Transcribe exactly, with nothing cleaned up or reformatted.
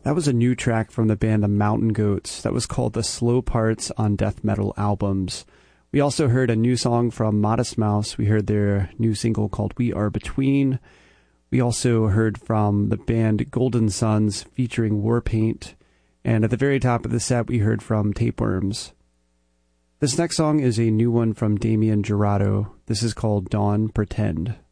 That was a new track from the band The Mountain Goats that was called The Slow Parts on Death Metal Albums. We also heard a new song from Modest Mouse. We heard their new single called We Are Between. We also heard from the band Golden Suns featuring Warpaint. And at the very top of the set, we heard from Tapeworms. This next song is a new one from Damien Jurado. This is called Dawn Pretend.